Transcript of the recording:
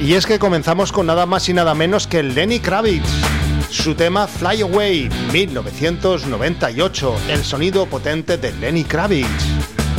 Y es que comenzamos con nada más y nada menos que Lenny Kravitz. Su tema Fly Away, 1998, el sonido potente de Lenny Kravitz.